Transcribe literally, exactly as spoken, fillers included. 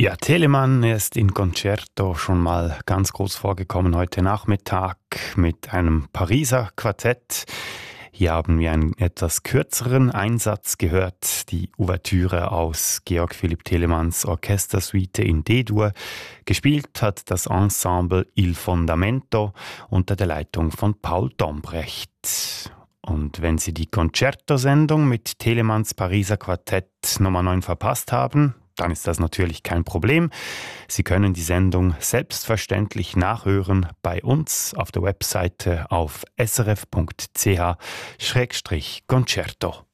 Ja, Telemann ist in Concerto schon mal ganz groß vorgekommen heute Nachmittag mit einem Pariser Quartett. Hier haben wir einen etwas kürzeren Einsatz gehört, die Ouvertüre aus Georg Philipp Telemanns Orchestersuite in D-Dur. Gespielt hat das Ensemble Il Fondamento unter der Leitung von Paul Dombrecht. Und wenn Sie die Concerto-Sendung mit Telemanns Pariser Quartett Nummer neun verpasst haben, dann ist das natürlich kein Problem. Sie können die Sendung selbstverständlich nachhören bei uns auf der Webseite auf s r f punkt c h schrägstrich concerto.